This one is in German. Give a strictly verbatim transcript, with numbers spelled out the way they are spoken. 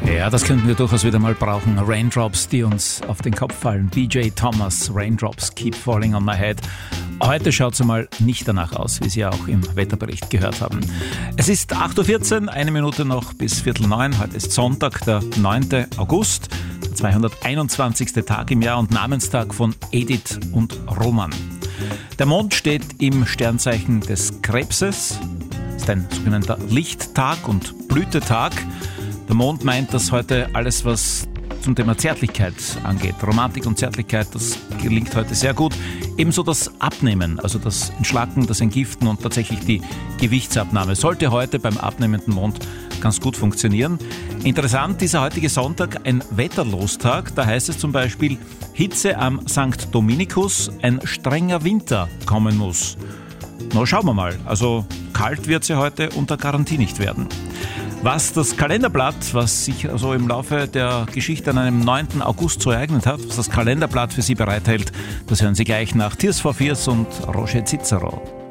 Ja, das könnten wir durchaus wieder mal brauchen. Raindrops, die uns auf den Kopf fallen. B J Thomas, Raindrops Keep Falling on My Head. Heute schaut es mal nicht danach aus, wie Sie ja auch im Wetterbericht gehört haben. Es ist acht Uhr vierzehn, eine Minute noch bis Viertel neun. Heute ist Sonntag, der neunten August, der zweihunderteinundzwanzigste Tag im Jahr und Namenstag von Edith und Roman. Der Mond steht im Sternzeichen des Krebses. Es ist ein sogenannter Lichttag und Blütetag. Der Mond meint, dass heute alles, was zum Thema Zärtlichkeit angeht, Romantik und Zärtlichkeit, das gelingt heute sehr gut. Ebenso das Abnehmen, also das Entschlacken, das Entgiften und tatsächlich die Gewichtsabnahme sollte heute beim abnehmenden Mond ganz gut funktionieren. Interessant, dieser heutige Sonntag, ein Wetterlostag, da heißt es zum Beispiel, Hitze am Sankt Dominikus, ein strenger Winter kommen muss. Na, schauen wir mal, also kalt wird es ja heute unter Garantie nicht werden. Was das Kalenderblatt, was sich also im Laufe der Geschichte an einem neunten August so ereignet hat, was das Kalenderblatt für Sie bereithält, das hören Sie gleich nach Tears for Fears und Roger Cicero.